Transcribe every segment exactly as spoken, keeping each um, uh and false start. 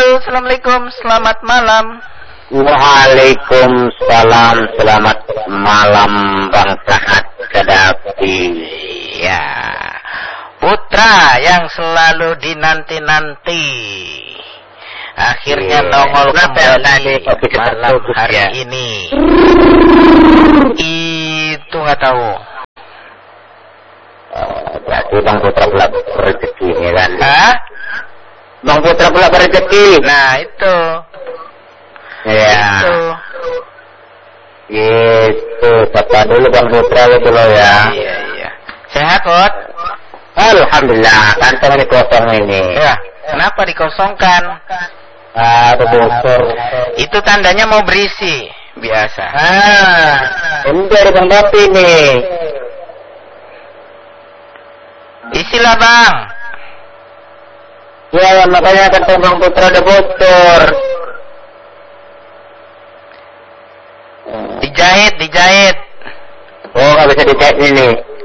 Halo, assalamualaikum, selamat malam. Waalaikumsalam, selamat malam Bang Sahat Kadapi. Ya, putra yang selalu dinanti-nanti akhirnya yeah. nongol kembali malam hari ya? ini. Itu nggak tahu. Oh, berarti Bang Putra pula berrezeki ya kan? Hah? Bang Putra pula berrezeki. Nah itu. Ya. Itu. Gitu. Sapa dulu Bang Putra itu loh ya. Iya iya. Sehat Bot? Alhamdulillah. Kantong ini kosong ini. Ya. Kenapa dikosongkan? Ah, bocor. Itu tandanya mau berisi. Biasa. Ah, ini dari Bang Dapi nih. Isilah Bang. Ya, makanya kantong Bang Putra udah bocor. Dijahit, dijahit. Oh, nggak bisa dijahit ini.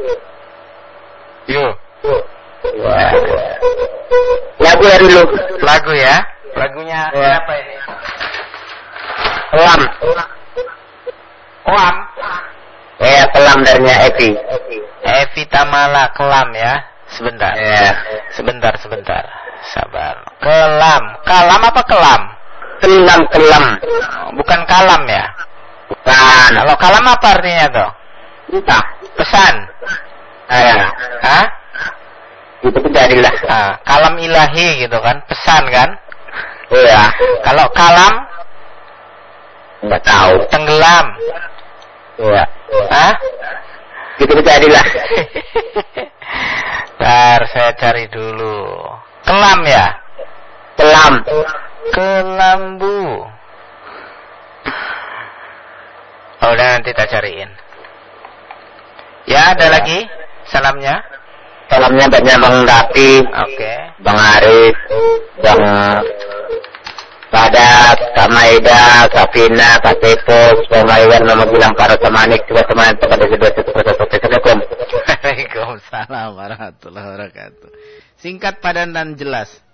Yuk. Wah. Lagu ya dulu. Lagu ya. Lagunya ya. Apa ini? Kelam. Kelam. Eh, kelam darinya Evi. Evi Tamala, kelam ya. Sebentar. Ya. Sebentar, sebentar. Sabar. Kelam. Kalam apa kelam? Kelam, kelam. Bukan kalam ya? Bukan. Kalau kalam apa artinya tuh? Entah. Pesan. Ya. Hah? Itu jadilah. Nah, kalam ilahi gitu kan? Pesan kan? Iya. Kalau kalam? Enggak tahu. Tenggelam. Iya. Hah? Itu jadilah. Ntar saya cari dulu. Kelam ya? Kelam. Kelambu. Oh, udah nanti kita cariin. Ya, ada ya. Lagi salamnya? Salamnya banyak Bang Dapi. Oke. Okay. Bang Arif, Bang Padat, Kak Maida, Kak Vina, Kak Tepos, Bang Maiwan, Mama Gilang, para temanik, juga teman kepada kedua satu persatu. Assalamualaikum. Waalaikumsalam warahmatullahi wabarakatuh. Singkat, padat dan jelas.